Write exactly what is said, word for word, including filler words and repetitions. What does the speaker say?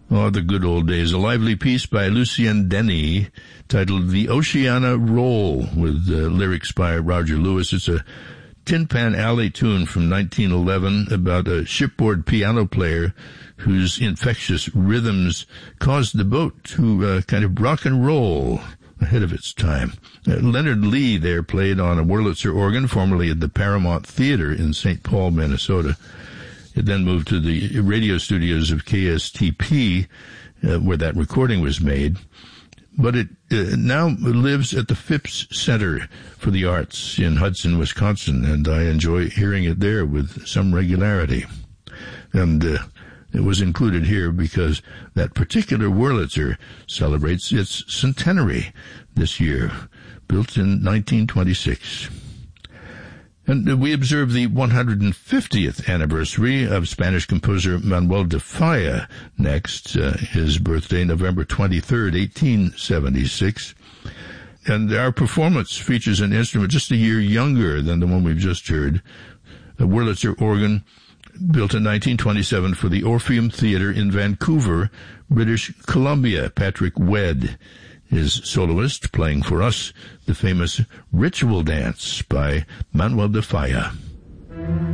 Oh, the good old days. A lively piece by Lucien Denny titled The Oceana Roll, with uh, lyrics by Roger Lewis. It's a Tin Pan Alley tune from nineteen eleven about a shipboard piano player whose infectious rhythms caused the boat to uh, kind of rock and roll ahead of its time. Uh, Leonard Lee there played on a Wurlitzer organ, formerly at the Paramount Theater in Saint Paul, Minnesota. It then moved to the radio studios of K S T P, uh, where that recording was made. But it uh, now lives at the Phipps Center for the Arts in Hudson, Wisconsin, and I enjoy hearing it there with some regularity. And uh, it was included here because that particular Wurlitzer celebrates its centenary this year, built in nineteen twenty-six. And we observe the one hundred fiftieth anniversary of Spanish composer Manuel de Falla next, uh, his birthday, November twenty-third, eighteen seventy-six. And our performance features an instrument just a year younger than the one we've just heard, a Wurlitzer organ built in nineteen twenty-seven for the Orpheum Theatre in Vancouver, British Columbia. Patrick Wedd is soloist, playing for us the famous Ritual Dance by Manuel de Falla.